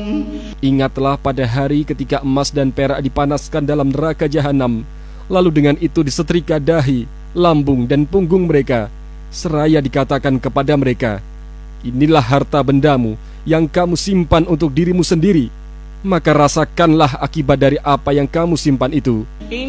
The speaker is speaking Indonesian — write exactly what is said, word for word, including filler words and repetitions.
Ingatlah pada hari ketika emas dan perak dipanaskan dalam neraka jahanam, lalu dengan itu disetrika dahi, lambung dan punggung mereka, seraya dikatakan kepada mereka, inilah harta bendamu yang kamu simpan untuk dirimu sendiri, maka rasakanlah akibat dari apa yang kamu simpan itu.